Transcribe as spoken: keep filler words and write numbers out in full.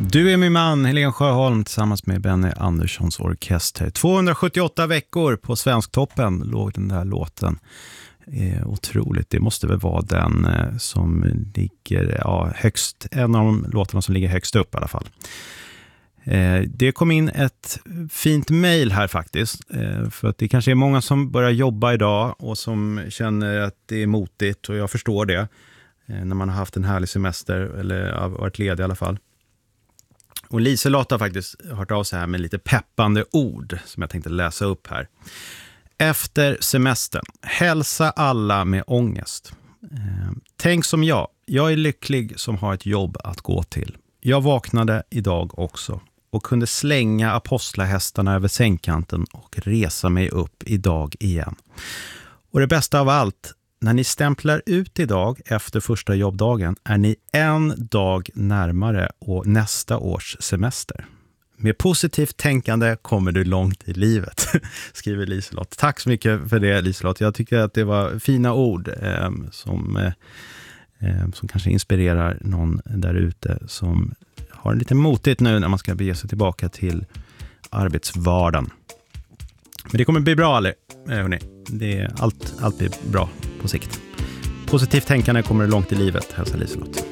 Du är min man, Helene Sjöholm, tillsammans med Benny Anderssons orkester. tvåhundrasjuttioåtta veckor på Svensktoppen låg den där låten. Eh, otroligt, det måste väl vara den eh, som ligger ja, högst, en av de låtarna som ligger högst upp i alla fall. Eh, det kom in ett fint mejl här faktiskt, eh, för att det kanske är många som börjar jobba idag och som känner att det är motigt, och jag förstår det eh, när man har haft en härlig semester eller har varit ledig i alla fall. Och Liselott har faktiskt hört av sig här med lite peppande ord som jag tänkte läsa upp här. Efter semestern, hälsa alla med ångest. Eh, tänk som jag, jag är lycklig som har ett jobb att gå till. Jag vaknade idag också och kunde slänga apostlahästarna över sängkanten och resa mig upp idag igen. Och det bästa av allt, när ni stämplar ut idag efter första jobbdagen är ni en dag närmare och nästa års semester. Med positivt tänkande kommer du långt i livet, skriver Liselott. Tack så mycket för det, Liselott. Jag tycker att det var fina ord eh, som, eh, som kanske inspirerar någon där ute som har lite motigt nu när man ska bege sig tillbaka till arbetsvardagen. Men det kommer bli bra, Ali. Hörrni. Det är allt, allt blir bra på sikt. Positivt tänkande kommer långt i livet, hälsa Liselott.